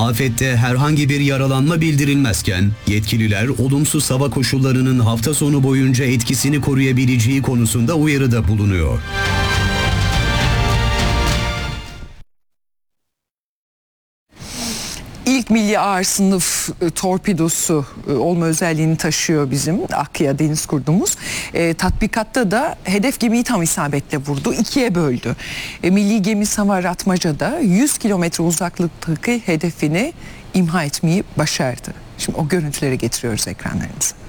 Afette herhangi bir yaralanma bildirilmezken yetkililer olumsuz hava koşullarının hafta sonu boyunca etkisini koruyabileceği konusunda uyarıda bulunuyor. İlk milli ağır sınıf torpidosu olma özelliğini taşıyor bizim Akkaya deniz kurdumuz. Tatbikatta da hedef gemiyi tam isabetle vurdu. İkiye böldü. Milli gemi Samar Atmaca'da 100 kilometre uzaklıktaki hedefini imha etmeyi başardı. Şimdi o görüntüleri getiriyoruz ekranlarınıza.